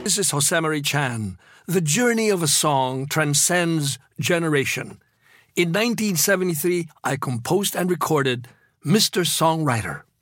This is Josemarie Chan. The journey of a song transcends generation. In 1973, I composed and recorded Mr. Songwriter.